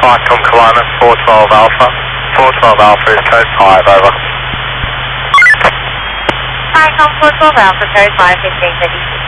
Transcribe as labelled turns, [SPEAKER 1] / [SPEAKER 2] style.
[SPEAKER 1] Tom Kalana, 412 Alpha. 412 Alpha is code 5, over.
[SPEAKER 2] Hi, Tom 412 Alpha, code 5, 1536.